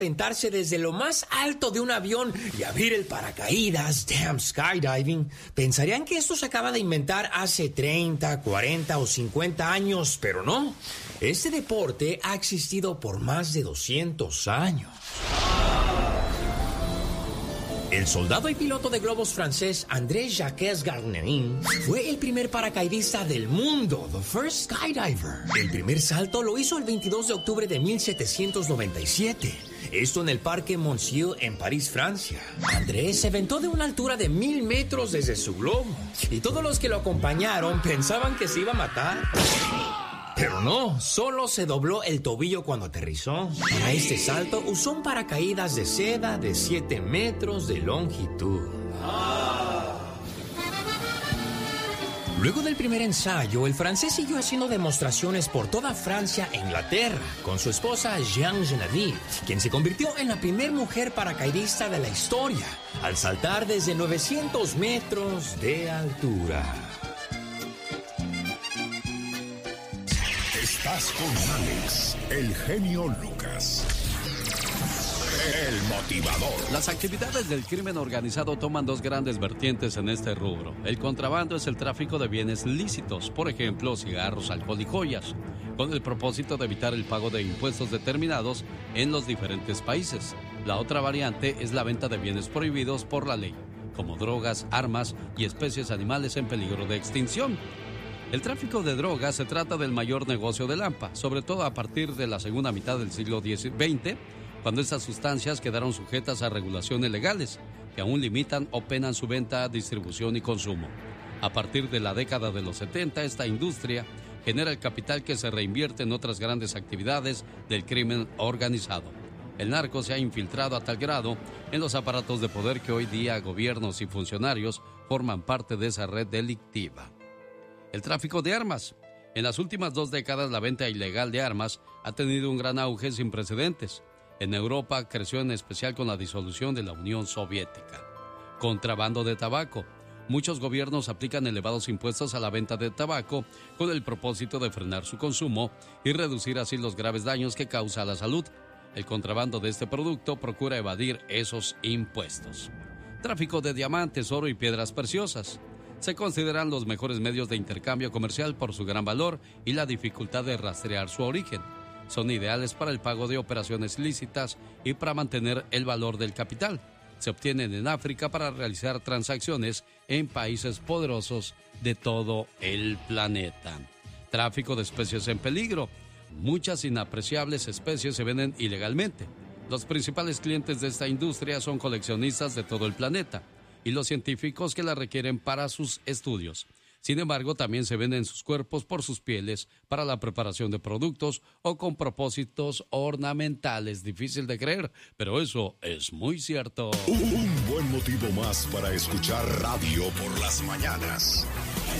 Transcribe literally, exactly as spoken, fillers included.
aventarse desde lo más alto de un avión y abrir el paracaídas, damn skydiving, pensarían que esto se acaba de inventar hace treinta, cuarenta o cincuenta años, pero no. Este deporte ha existido por más de doscientos años. El soldado y piloto de globos francés André-Jacques Garnerin fue el primer paracaidista del mundo, the first skydiver. El primer salto lo hizo el veintidós de octubre de mil setecientos noventa y siete. Esto en el Parque Monceau en París, Francia. André se aventó de una altura de mil metros desde su globo. Y todos los que lo acompañaron pensaban que se iba a matar. Pero no, solo se dobló el tobillo cuando aterrizó. Para este salto usó un paracaídas de seda de siete metros de longitud. Luego del primer ensayo, el francés siguió haciendo demostraciones por toda Francia e Inglaterra con su esposa Jeanne Genevieve, quien se convirtió en la primera mujer paracaidista de la historia al saltar desde novecientos metros de altura. Estás con Alex, el genio Lucas. El motivador. Las actividades del crimen organizado toman dos grandes vertientes en este rubro. El contrabando es el tráfico de bienes lícitos, por ejemplo, cigarros, alcohol y joyas, con el propósito de evitar el pago de impuestos determinados en los diferentes países. La otra variante es la venta de bienes prohibidos por la ley, como drogas, armas y especies animales en peligro de extinción. El tráfico de drogas se trata del mayor negocio del AMPA, sobre todo a partir de la segunda mitad del siglo veinte, cuando estas sustancias quedaron sujetas a regulaciones legales, que aún limitan o penan su venta, distribución y consumo. A partir de la década de los setenta, esta industria genera el capital que se reinvierte en otras grandes actividades del crimen organizado. El narco se ha infiltrado a tal grado en los aparatos de poder que hoy día gobiernos y funcionarios forman parte de esa red delictiva. El tráfico de armas. En las últimas dos décadas, la venta ilegal de armas ha tenido un gran auge sin precedentes. En Europa creció en especial con la disolución de la Unión Soviética. Contrabando de tabaco. Muchos gobiernos aplican elevados impuestos a la venta de tabaco con el propósito de frenar su consumo y reducir así los graves daños que causa a la salud. El contrabando de este producto procura evadir esos impuestos. Tráfico de diamantes, oro y piedras preciosas. Se consideran los mejores medios de intercambio comercial por su gran valor y la dificultad de rastrear su origen. Son ideales para el pago de operaciones ilícitas y para mantener el valor del capital. Se obtienen en África para realizar transacciones en países poderosos de todo el planeta. Tráfico de especies en peligro. Muchas inapreciables especies se venden ilegalmente. Los principales clientes de esta industria son coleccionistas de todo el planeta y los científicos que la requieren para sus estudios. Sin embargo, también se venden sus cuerpos por sus pieles para la preparación de productos o con propósitos ornamentales. Difícil de creer, pero eso es muy cierto. Un buen motivo más para escuchar radio por las mañanas.